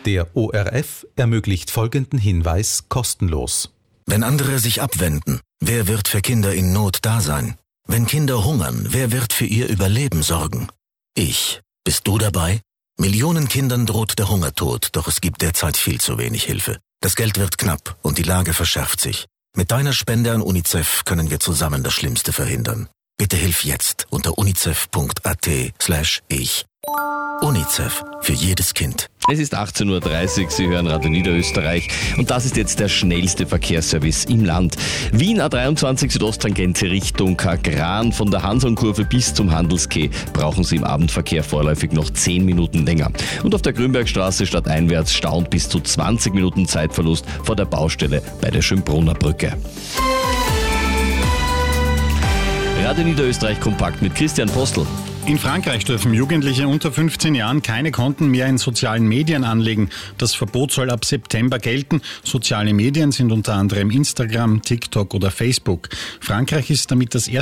Der ORF ermöglicht folgenden Hinweis kostenlos. Wenn andere sich abwenden, wer wird für Kinder in Not da sein? Wenn Kinder hungern, wer wird für ihr Überleben sorgen? Ich. Bist du dabei? Millionen Kindern droht der Hungertod, doch es gibt derzeit viel zu wenig Hilfe. Das Geld wird knapp und die Lage verschärft sich. Mit deiner Spende an UNICEF können wir zusammen das Schlimmste verhindern. Bitte hilf jetzt unter unicef.at/ich. UNICEF für jedes Kind. Es ist 18.30 Uhr, Sie hören Radio Niederösterreich und das ist jetzt der schnellste Verkehrsservice im Land. Wien A23 Südosttangente Richtung Kagran, von der Hansonkurve bis zum Handelskeh brauchen Sie im Abendverkehr vorläufig noch 10 Minuten länger. Und auf der Grünbergstraße stadteinwärts stauend bis zu 20 Minuten Zeitverlust vor der Baustelle bei der Schönbrunner Brücke. Radio Niederösterreich kompakt mit Christian Postel. In Frankreich dürfen Jugendliche unter 15 Jahren keine Konten mehr in sozialen Medien anlegen. Das Verbot soll ab September gelten. Soziale Medien sind unter anderem Instagram, TikTok oder Facebook. Frankreich ist damit das erste